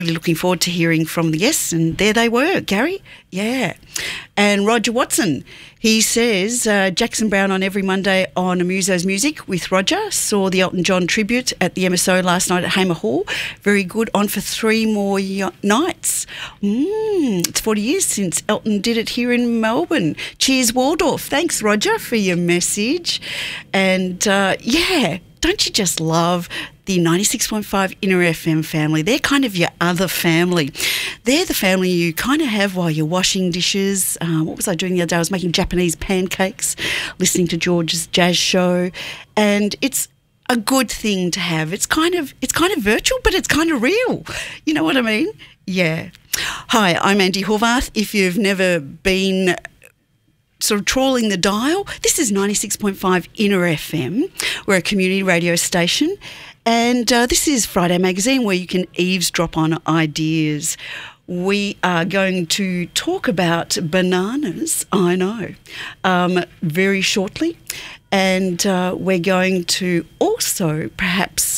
Really looking forward to hearing from the guests, and there they were, Gary. Yeah. And Roger Watson, he says, Jackson Browne on every Monday on Amuso's Music with Roger. Saw the Elton John tribute at the MSO last night at Hamer Hall. Very good. On for 3 more nights. It's 40 years since Elton did it here in Melbourne. Cheers, Waldorf. Thanks, Roger, for your message. And, yeah, don't you just love the 96.5 Inner FM family? They're kind of your other family. They're the family you kind of have while you're washing dishes. What was I doing the other day? I was making Japanese pancakes, listening to George's jazz show, and it's a good thing to have. It's kind of virtual, but it's kind of real. You know what I mean? Yeah. Hi, I'm Andy Horvath. If you've never been sort of trawling the dial, this is 96.5 Inner FM. We're a community radio station, and this is Friday Magazine, where you can eavesdrop on ideas. We are going to talk about bananas, I know, very shortly, and we're going to also perhaps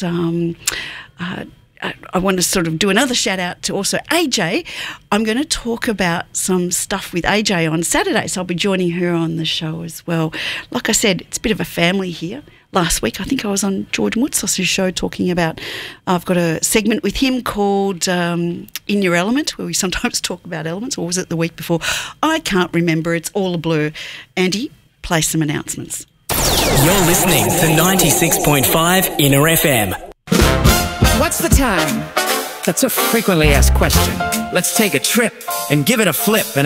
I want to sort of do another shout out to also AJ. I'm going to talk about some stuff with AJ on Saturday, so I'll be joining her on the show as well. Like I said, it's a bit of a family here. Last week, I think I was on George Moutsos's show talking about, I've got a segment with him called In Your Element, where we sometimes talk about elements, or was it the week before? I can't remember. It's all a blur. Andy, play some announcements. You're listening to 96.5 Inner FM. What's the time? That's a frequently asked question. Let's take a trip and give it a flip and